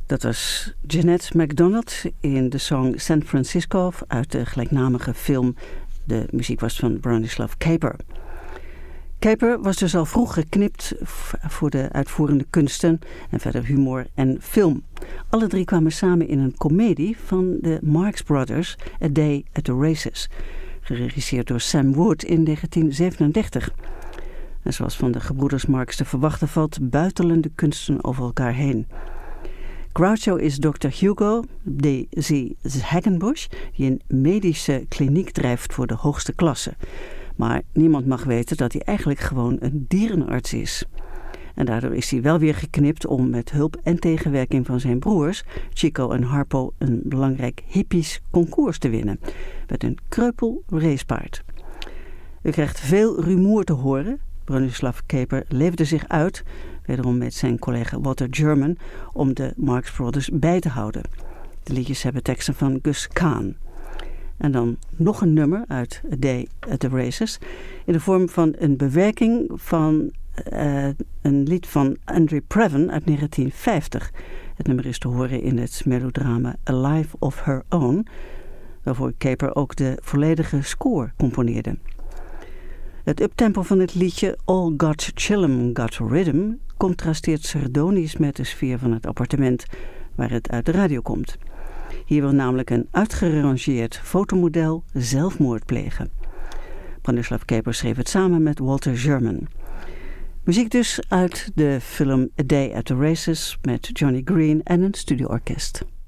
Dat was Jeanette MacDonald in de song San Francisco uit de gelijknamige film. De muziek was van Bronislaw Kaper. Kaper was dus al vroeg geknipt voor de uitvoerende kunsten en verder humor en film. Alle drie kwamen samen in een komedie van de Marx Brothers, A Day at the Races, geregisseerd door Sam Wood in 1937. En zoals van de gebroeders Marx te verwachten valt, buitelende kunsten over elkaar heen. Groucho is Dr. Hugo D.Z. Hackenbush, die een medische kliniek drijft voor de hoogste klasse. Maar niemand mag weten dat hij eigenlijk gewoon een dierenarts is. En daardoor is hij wel weer geknipt om met hulp en tegenwerking van zijn broers, Chico en Harpo, een belangrijk hippisch concours te winnen. Met een kreupel racepaard. U krijgt veel rumoer te horen. Bronislaw Kaper leefde zich uit, wederom met zijn collega Walter German, om de Marx Brothers bij te houden. De liedjes hebben teksten van Gus Kahn. En dan nog een nummer uit A Day at the Races in de vorm van een bewerking van een lied van Andre Previn uit 1950. Het nummer is te horen in het melodrama A Life of Her Own, waarvoor Kaper ook de volledige score componeerde. Het uptempo van het liedje All Got Chillum Got Rhythm contrasteert sardonisch met de sfeer van het appartement waar het uit de radio komt. Hier wil namelijk een uitgerangeerd fotomodel zelfmoord plegen. Bronislaw Kaper schreef het samen met Walter German. Muziek dus uit de film A Day at the Races met Johnny Green en een studioorkest.